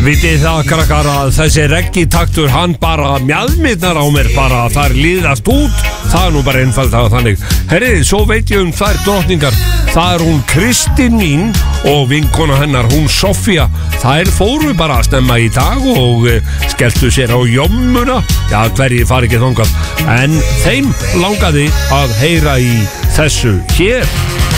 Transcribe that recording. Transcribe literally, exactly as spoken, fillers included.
Vitið það krakkar að þessi reggitaktur hann bara mjadmirnar á mér bara þar líðast út. Það er nú bara einfaldlega þannig. Herrið, svo veit ég um þær drottningar. Það er hún Kristín mín og vinkona hennar hún Sofía. Þær fóru bara að stemma í dag og uh, skelltu sér á jommuna. Já, hverjir fari ekki þangað. En þeim langaði að heyra í þessu hér.